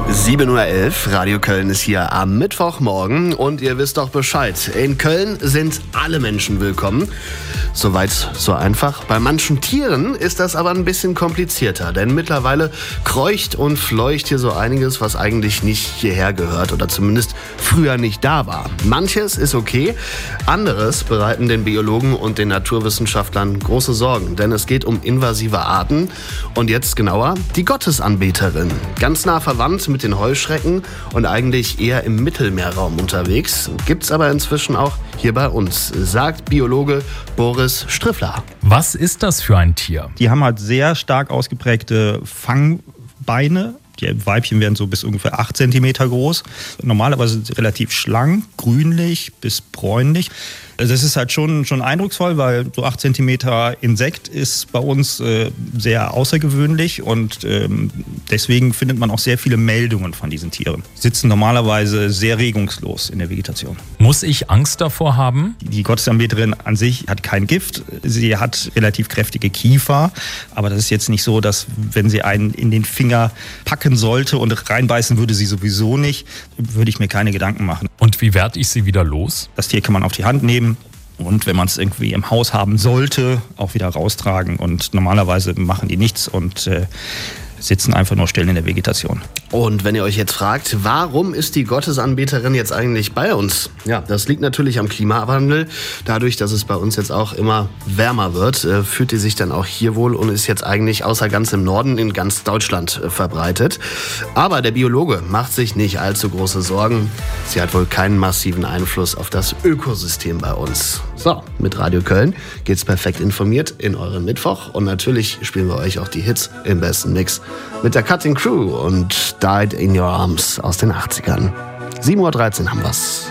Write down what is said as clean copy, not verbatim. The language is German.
7:11 Uhr, Radio Köln ist hier am Mittwochmorgen und ihr wisst doch Bescheid. In Köln sind alle Menschen willkommen. Soweit so einfach. Bei manchen Tieren ist das aber ein bisschen komplizierter, denn mittlerweile kreucht und fleucht hier so einiges, was eigentlich nicht hierher gehört oder zumindest früher nicht da war. Manches ist okay, anderes bereiten den Biologen und den Naturwissenschaftlern große Sorgen, denn es geht um invasive Arten und jetzt genauer die Gottesanbeterin. Ganz nah verwandt mit den Heuschrecken und eigentlich eher im Mittelmeerraum unterwegs. Gibt's aber inzwischen auch hier bei uns, sagt Biologe Boris Striffler. Was ist das für ein Tier? Die haben halt sehr stark ausgeprägte Fangbeine. Die Weibchen werden so bis ungefähr 8 cm groß. Normalerweise sind sie relativ schlank, grünlich bis bräunlich. Das ist halt schon eindrucksvoll, weil so 8 cm Insekt ist bei uns sehr außergewöhnlich und deswegen findet man auch sehr viele Meldungen von diesen Tieren. Sie sitzen normalerweise sehr regungslos in der Vegetation. Muss ich Angst davor haben? Die Gottesanbeterin an sich hat kein Gift. Sie hat relativ kräftige Kiefer, aber das ist jetzt nicht so, dass wenn sie einen in den Finger packen sollte und reinbeißen würde sie sowieso nicht, würde ich mir keine Gedanken machen. Und wie werde ich sie wieder los? Das Tier kann man auf die Hand nehmen und wenn man es irgendwie im Haus haben sollte, auch wieder raustragen. Und normalerweise machen die nichts und sitzen einfach nur still in der Vegetation. Und wenn ihr euch jetzt fragt, warum ist die Gottesanbeterin jetzt eigentlich bei uns? Ja, das liegt natürlich am Klimawandel. Dadurch, dass es bei uns jetzt auch immer wärmer wird, fühlt die sich dann auch hier wohl und ist jetzt eigentlich außer ganz im Norden in ganz Deutschland verbreitet. Aber der Biologe macht sich nicht allzu große Sorgen. Sie hat wohl keinen massiven Einfluss auf das Ökosystem bei uns. So, mit Radio Köln geht's perfekt informiert in euren Mittwoch. Und natürlich spielen wir euch auch die Hits im besten Mix mit der Cutting Crew und Died in Your Arms aus den 80ern. 7:13 Uhr haben wir's.